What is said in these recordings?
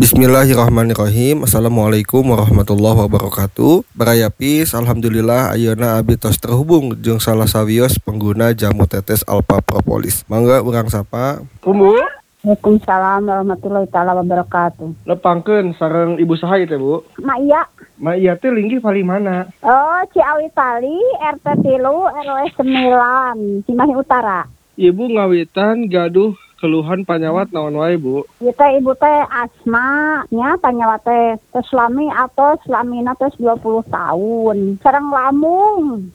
Bismillahirrahmanirrahim. Assalamualaikum warahmatullahi wabarakatuh. Barayapis, alhamdulillah ayeuna abdi tos terhubung jeung salah sawios pengguna jamu tetes Alpha Propolis. Mangga urang sapa. Bu, Waalaikumsalam warahmatullahi taala wabarakatuh. lepangkeun sareng ibu saha ieu teh, Bu? Mak iya. Ma iya teh linggih pali mana? Oh, Ciawi Tali, RT 3, RW 9, Cimahi Utara. Ibu ngawitan gaduh keluhan panyawat naon wae, Bu? Ieu teh ibu teh asma nya panyawat teh selami atau selamina teh 20 tahun. Sareng lambung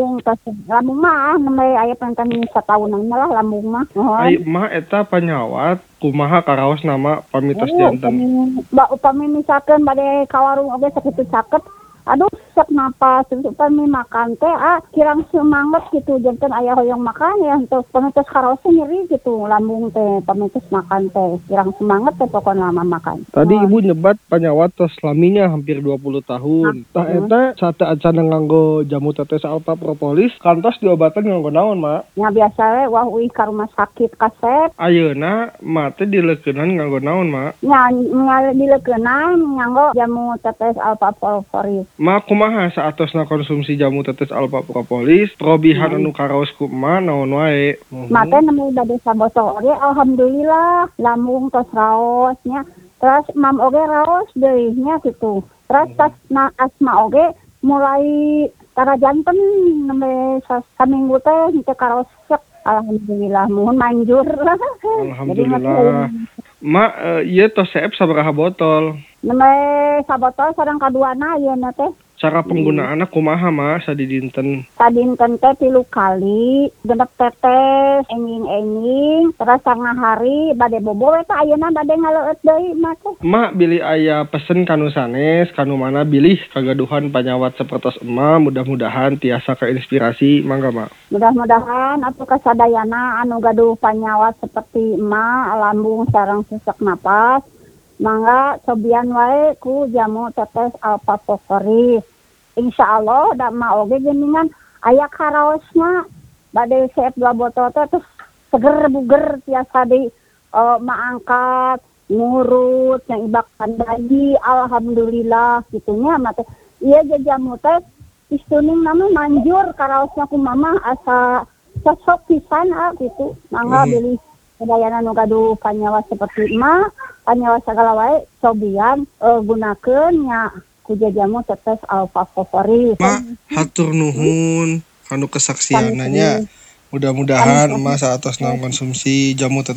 mah nembe aya pengen satahunan lah lambung mah. Ai mah eta panyawat kumaha karaos nama pamitos janten. Upami misalkan bade ka warung oge sakitu caket. Aduh, sesak napas, upami makan teh kirang semangat gitu, janten aya hoyong makan ya, untuk pamitos karaosnya nyeri gitu, lambung teh, pamitos makan teh, kirang semangat teh pokoknya lama makan. Tadi ibu nyebat panyawat tos laminya hampir 20 tahun. Tah eta sate acan nganggo jamu tetes Alpha Propolis, kantos diobatan nganggo naon, Mak? Ya biasa we wah uih ka rumah sakit kasep. Ayeuna mah teh dileukeunnan nganggo naon, Mak? Ya dileukeunnan nganggo jamu tetes Alpha Propolis. Ma kumaha saatosna konsumsi jamu tetes Alpha Propolis, probihan anu karaos ku ma naon wae. Mate nemu bade sabotol oge alhamdulillah lambung tos raos nya. Terus mam oge raos deui nya gitu. Terus tas asma oge mulai tara janten nembe saminggu teh henteu karaos sek. Alhamdulillah mohon manjur. Alhamdulillah. Ma ieu tos seep sabaraha botol? Nembe sabotol sareng kaduana ieu na teh. Cara penggunaanna kumaha, Ma, sadidinten? Sadinten teh 3 kali, genep tetes, enging-enging, terus tengah hari bade bobo eta ayeuna bade ngaleueut deui mah teh. Ma bilih aya pesen kanu sanes, kanu mana bilih kagaduhan panyawat sapertos ema, mudah-mudahan tiasa keinspirasi, mangga, Ma. Mudah-mudahan atuh kasadayana anu gaduh panyawat seperti emak, lambung sareng sesak napas, mangga cobian wae ku jamu tetes Alpha Propolis. Insyaallah da mah oge geuningan aya karaosna bade seep 2 botol teh terus seger buger tiasa di maangkat ngurut yang ibak pandagi alhamdulillah gitunya mah teh. Ieu jamu teh istuning nama manjur karaosna ku mama asa cocok pisan gitu. Mangga bilih sadayana nu gaduh panyawat seperti emak, panyawat sagala wae cobian gunakeun nya ku jamu tetes Alpha Propolis. Ma, hatur nuhun kanu kesaksiananya. Mudah-mudahan emas saatosna konsumsi jamu tetes